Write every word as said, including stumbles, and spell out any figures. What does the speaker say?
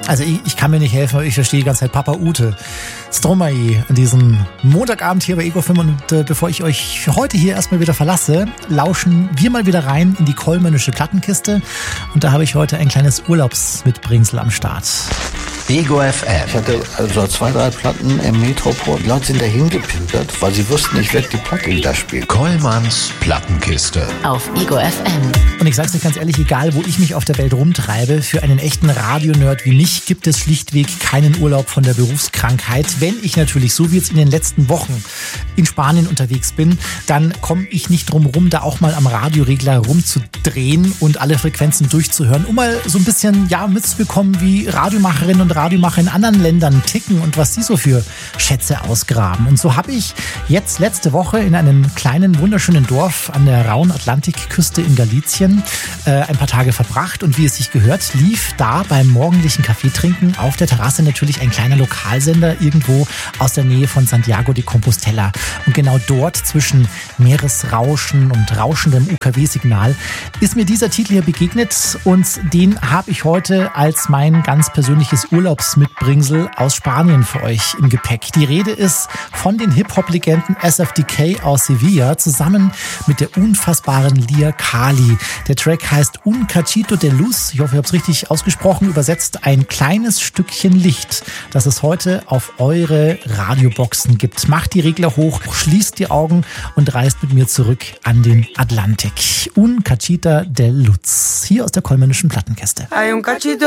Also ich, ich kann mir nicht helfen, aber ich verstehe die ganze Zeit Papa Ute. Stromae an diesem Montagabend hier bei Ego F M. Und äh, bevor ich euch heute hier erstmal wieder verlasse, lauschen wir mal wieder rein in die kollmännische Plattenkiste. Und da habe ich heute ein kleines Urlaubsmitbringsel am Start. Ego F M. Ich hatte also zwei, drei Platten im Metropol. Die Leute sind da hingepilgert, weil sie wussten, ich werde die Platte wieder spielen. Kollmanns Plattenkiste. Auf Ego F M. Und ich sag's euch ganz ehrlich, egal wo ich mich auf der Welt rumtreibe, für einen echten Radionerd wie mich gibt es schlichtweg keinen Urlaub von der Berufskrankheit. Wenn ich natürlich, so wie jetzt in den letzten Wochen in Spanien unterwegs bin, dann komme ich nicht drum rum, da auch mal am Radioregler rumzudrehen und alle Frequenzen durchzuhören, um mal so ein bisschen ja mitzubekommen, wie Radiomacherinnen und Radiomacher in anderen Ländern ticken und was sie so für Schätze ausgraben. Und so habe ich jetzt letzte Woche in einem kleinen, wunderschönen Dorf an der rauen Atlantikküste in Galicien äh, ein paar Tage verbracht. Und wie es sich gehört, lief da beim morgendlichen Kaffeetrinken auf der Terrasse natürlich ein kleiner Lokalsender irgendwo aus der Nähe von Santiago de Compostela. Und genau dort zwischen Meeresrauschen und rauschendem U K W-Signal ist mir dieser Titel hier begegnet und den habe ich heute als mein ganz persönliches Urlaubsmitbringsel aus Spanien für euch im Gepäck. Die Rede ist von den Hip-Hop-Legenden S F D K aus Sevilla zusammen mit der unfassbaren Lia Kali. Der Track heißt Un Cachito de Luz. Ich hoffe, ich habe es richtig ausgesprochen. Übersetzt ein kleines Stückchen Licht, das es heute auf eure Radioboxen gibt. Macht die Regler hoch, schließt die Augen und reist mit mir zurück an den Atlantik. Un Cachito de Luz. Hier aus der kollmännischen Plattenkiste. Hay un cachito